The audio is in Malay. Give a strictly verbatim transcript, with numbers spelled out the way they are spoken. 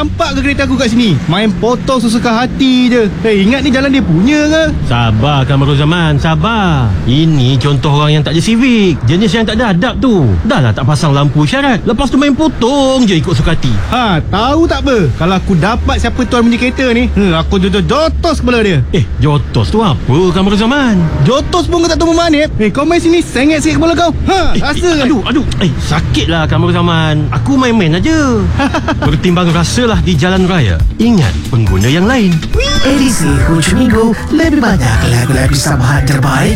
nampak ke kereta aku kat sini? Main potong sesuka hati je. Eh, ingat ni jalan dia punya ke? Sabar Kamarul Zaman, sabar. Ini contoh orang yang tak ada civic. Jenis yang tak ada adab tu. Dah lah tak pasang lampu isyarat, lepas tu main potong je ikut suka hati. Ha, tahu tak apa? Kalau aku dapat siapa tuan punya kereta ni, hmm, aku jotos kepala dia. Eh, jotos tu apa Kamarul Zaman? Jotos pun kau tak tahu memanip. Eh, kau main sini sengit sikit kepala kau. Ha, Eh, rasa eh, kan? aduh, aduh. Eh, sakit lah Kamarul Zaman. Aku main-main aja. Bertimbang rasalah di jalan raya. Ingat pengguna yang lain. Edisi hujung minggu, lebih banyak lagu-lagu Samhan terbaik